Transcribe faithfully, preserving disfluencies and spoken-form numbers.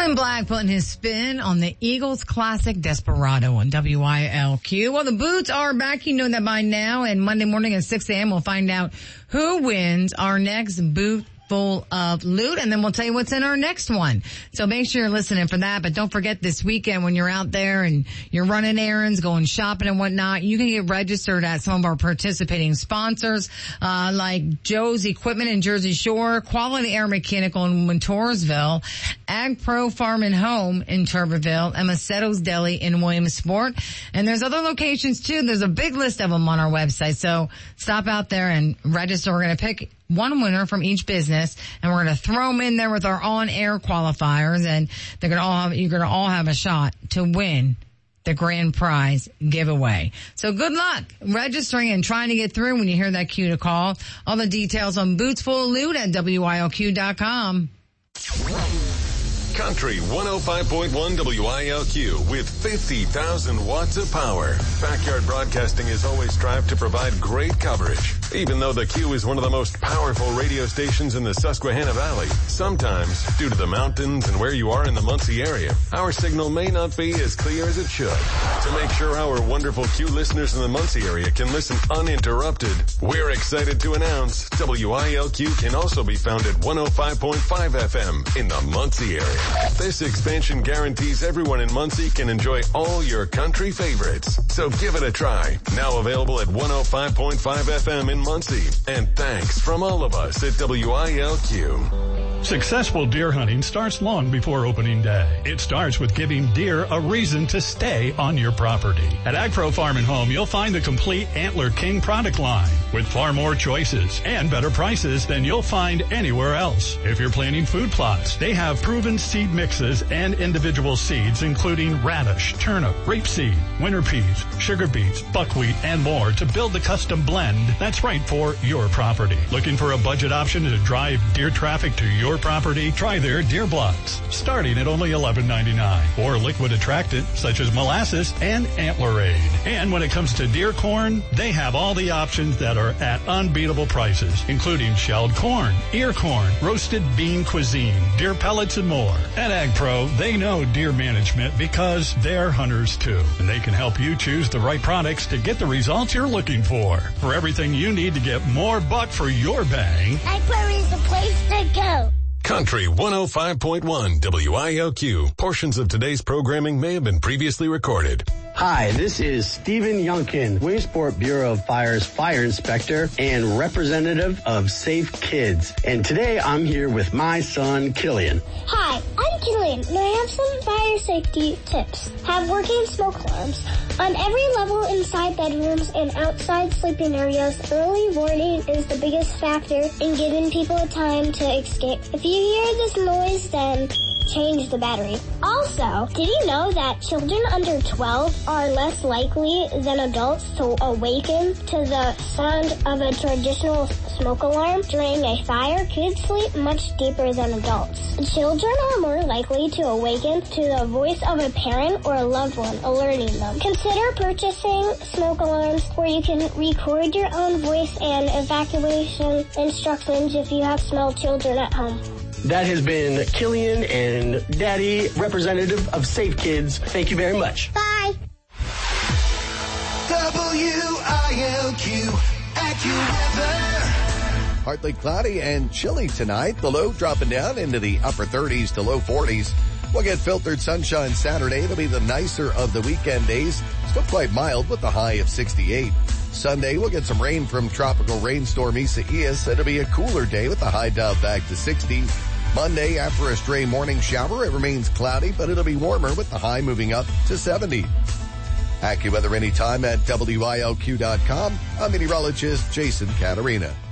Glenn Black putting his spin on the Eagles classic Desperado on W I L Q. Well, the Boots are back. You know that by now. And Monday morning at six a.m. we'll find out who wins our next Boot full of loot, and then we'll tell you what's in our next one. So make sure you're listening for that. But don't forget this weekend when you're out there and you're running errands, going shopping and whatnot, you can get registered at some of our participating sponsors, uh, like Joe's Equipment in Jersey Shore, Quality Air Mechanical in Montoursville, Ag Pro Farm and Home in Tuberville, and Macetto's Deli in Williamsport. And there's other locations too. There's a big list of them on our website. So stop out there and register. We're going to pick one winner from each business, and we're going to throw them in there with our on-air qualifiers, and they're going to all have, you're going to all have a shot to win the grand prize giveaway. So good luck registering and trying to get through when you hear that cue to call. All the details on Boots Full of Loot at W I L Q dot com. Country one oh five point one W I L Q with fifty thousand watts of power. Backyard Broadcasting has always strived to provide great coverage. Even though the Q is one of the most powerful radio stations in the Susquehanna Valley, sometimes, due to the mountains and where you are in the Muncie area, our signal may not be as clear as it should. To make sure our wonderful Q listeners in the Muncie area can listen uninterrupted, we're excited to announce W I L Q can also be found at one oh five point five F M in the Muncie area. This expansion guarantees everyone in Muncie can enjoy all your country favorites. So give it a try. Now available at one oh five point five F M in Muncie. And thanks from all of us at W I L Q. Successful deer hunting starts long before opening day. It starts with giving deer a reason to stay on your property. At AgPro Farm and Home, you'll find the complete Antler King product line with far more choices and better prices than you'll find anywhere else. If you're planting food plots, they have proven seed mixes and individual seeds, including radish, turnip, rapeseed, winter peas, sugar beets, buckwheat, and more to build the custom blend that's right for your property. Looking for a budget option to drive deer traffic to your property? Try their deer blocks, starting at only eleven ninety-nine, or liquid attractant such as molasses and Antler Aid. And when it comes to deer corn, they have all the options that are at unbeatable prices, including shelled corn, ear corn, roasted bean cuisine, deer pellets, and more. At AgPro, they know deer management because they're hunters too, and they can help you choose the right products to get the results you're looking for. For everything you need to get more buck for your bang, AgPro is the place to go. Country one oh five point one W I L Q. Portions of today's programming may have been previously recorded. Hi, this is Stephen Youngkin, Williamsport Bureau of Fire's fire inspector and representative of Safe Kids. And today I'm here with my son, Killian. Hi, I'm Killian, and I have some fire safety tips. Have working smoke alarms. On every level inside bedrooms and outside sleeping areas, early warning is the biggest factor in giving people time to escape. If you hear this noise, then change the battery. Also, did you know that children under twelve are less likely than adults to awaken to the sound of a traditional smoke alarm during a fire? Kids sleep much deeper than adults. Children are more likely to awaken to the voice of a parent or a loved one alerting them. Consider purchasing smoke alarms where you can record your own voice and evacuation instructions if you have small children at home. That has been Killian and Daddy, representative of Safe Kids. Thank you very much. Bye. W I L Q AccuWeather. Partly cloudy and chilly tonight. The low dropping down into the upper thirties to low forties. We'll get filtered sunshine Saturday. It'll be the nicer of the weekend days. Still quite mild with a high of sixty-eight. Sunday, we'll get some rain from tropical rainstorm Isaias. It'll be a cooler day with the high dialed back to sixty. Monday, after a stray morning shower, it remains cloudy, but it'll be warmer with the high moving up to seventy. AccuWeather anytime at W I L Q dot com. I'm meteorologist Jason Caterina.